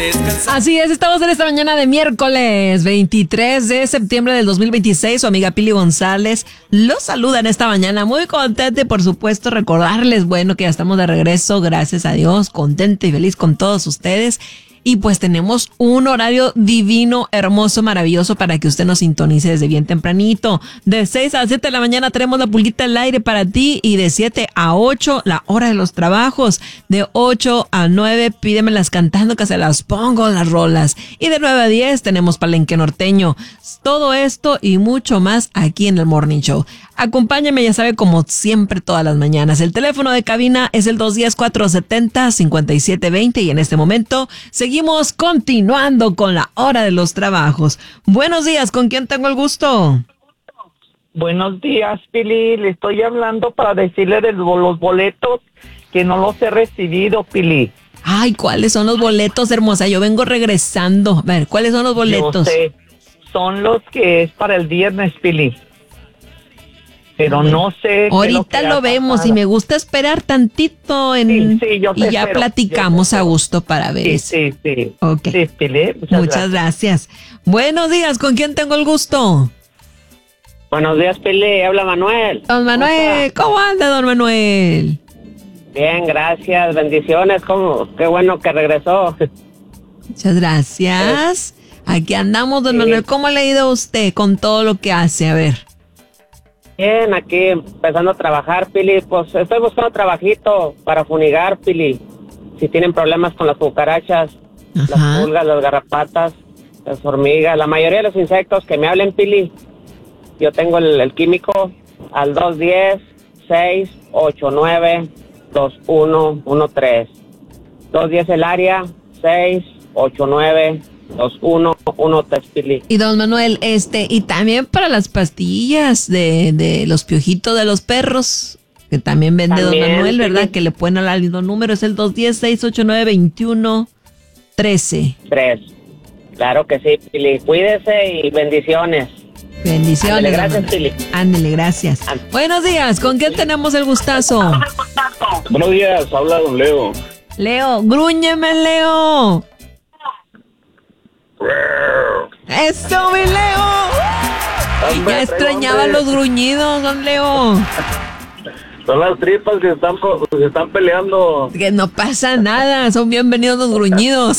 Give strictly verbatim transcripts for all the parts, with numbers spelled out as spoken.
Así es, estamos en esta mañana de miércoles veintitrés de septiembre del dos mil veintiséis. Su amiga Pili González los saluda en esta mañana. Muy contenta y por supuesto recordarles, bueno, que ya estamos de regreso, gracias a Dios, contenta y feliz con todos ustedes. Y pues tenemos un horario divino, hermoso, maravilloso para que usted nos sintonice desde bien tempranito. De seis a siete de la mañana tenemos la pulguita al aire para ti y de siete a ocho la hora de los trabajos. De ocho a nueve pídemelas cantando que se las pongo las rolas. Y de nueve a diez tenemos Palenque Norteño. Todo esto y mucho más aquí en el Morning Show. Acompáñame, ya sabe, como siempre todas las mañanas. El teléfono de cabina es el dos uno cero, cuatro siete cero, cinco siete dos cero y en este momento seguimos continuando con la hora de los trabajos. Buenos días, ¿con quién tengo el gusto? Buenos días, Pili. Le estoy hablando para decirle de los boletos que no los he recibido, Pili. Ay, ¿cuáles son los boletos, hermosa? Yo vengo regresando. A ver, ¿cuáles son los boletos? Yo sé, son los que es para el viernes, Pili. Pero no sé. Ahorita lo, lo vemos y me gusta esperar tantito en, sí, sí, yo y ya espero, platicamos a gusto para ver sí, eso. Sí, sí, okay. sí. Pili, muchas, muchas gracias. gracias. Buenos días, ¿con quién tengo el gusto? Buenos días, Pili, habla Manuel. Don Manuel, ¿cómo, ¿cómo anda, don Manuel? Bien, gracias, bendiciones, ¿cómo? Qué bueno que regresó. Muchas gracias. Aquí andamos, don sí. Manuel, ¿cómo le ha ido a usted con todo lo que hace? A ver. Bien, aquí empezando a trabajar, Pili. Pues estoy buscando trabajito para funigar, Pili. Si tienen problemas con las cucarachas, Ajá. las pulgas, las garrapatas, las hormigas, la mayoría de los insectos, que me hablen, Pili. Yo tengo el, el químico al dos uno cero, seis ocho nueve, dos uno uno tres. dos uno cero el área, seis ocho nueve, dos uno uno tres, Pili. Y don Manuel, este, y también para las pastillas de, de los piojitos de los perros, que también vende también, don Manuel, ¿verdad? Pili. Que le pueden al mismo número, es el dos uno cero, seis ocho nueve, dos uno uno tres. tres. Claro que sí, Pili. Cuídese y bendiciones. Bendiciones. Ándale, gracias, Pili. Ándele, gracias. Ándale. Buenos días, ¿con quién tenemos el gustazo? Buenos días, habla don Leo. Leo, grúñeme, Leo. ¡Eso, mi Leo! Y ya extrañaba los gruñidos, don Leo. Son las tripas que están, que están peleando. Que no pasa nada, son bienvenidos los gruñidos.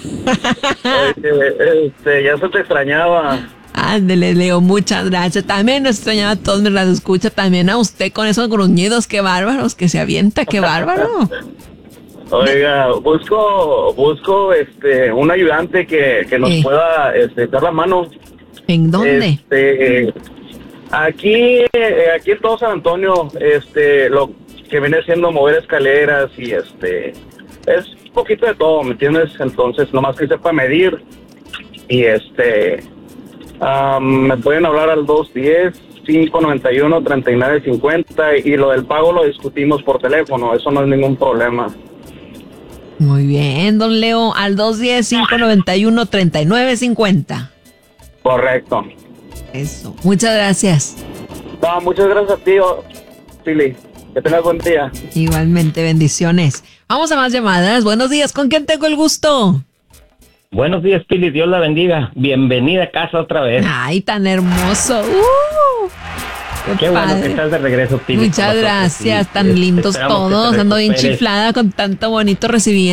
Este, este, ya se te extrañaba. Ándele, Leo, muchas gracias. También nos extrañaba a todos mis radioescuchas, también a usted con esos gruñidos, qué bárbaros, que se avienta, qué bárbaro. Oiga, busco, busco, este, un ayudante que, que nos eh. pueda, este, dar la mano. ¿En dónde? Este, aquí, eh, aquí en todo San Antonio, este, lo que viene siendo mover escaleras y este, es un poquito de todo, ¿me entiendes? Entonces, nomás que sepa medir y este, um, me pueden hablar al dos uno cero, cinco nueve uno, tres nueve cinco cero y lo del pago lo discutimos por teléfono, eso no es ningún problema. Muy bien, don Leo, al dos uno cero, cinco nueve uno, tres nueve cinco cero. Correcto. Eso, muchas gracias. No, muchas gracias a ti, Pili. Que tengas buen día. Igualmente, bendiciones. Vamos a más llamadas. Buenos días, ¿con quién tengo el gusto? Buenos días, Pili, Dios la bendiga. Bienvenida a casa otra vez. Ay, tan hermoso. Uh, qué qué padre. Bueno que estás de regreso, Pili. Muchas gracias, tan sí, lindos todos. Ando bien chiflada con tanto bonito recibimiento.